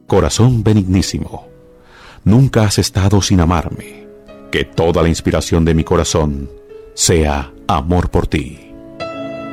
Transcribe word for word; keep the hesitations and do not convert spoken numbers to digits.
Corazón benignísimo, nunca has estado sin amarme. Que toda la inspiración de mi corazón sea amor por ti.